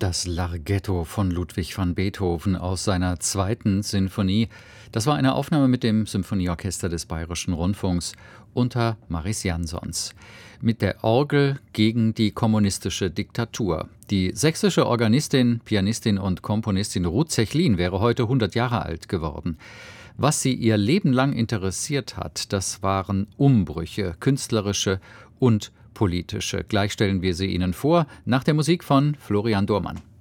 Das Larghetto von Ludwig van Beethoven aus seiner zweiten Sinfonie. Das war eine Aufnahme mit dem Symphonieorchester des Bayerischen Rundfunks unter Maris Jansons. Mit der Orgel gegen die kommunistische Diktatur. Die sächsische Organistin, Pianistin und Komponistin Ruth Zechlin wäre heute 100 Jahre alt geworden. Was sie ihr Leben lang interessiert hat, das waren Umbrüche, künstlerische und politische. Gleich stellen wir sie Ihnen vor, nach der Musik von Florian Dohrmann.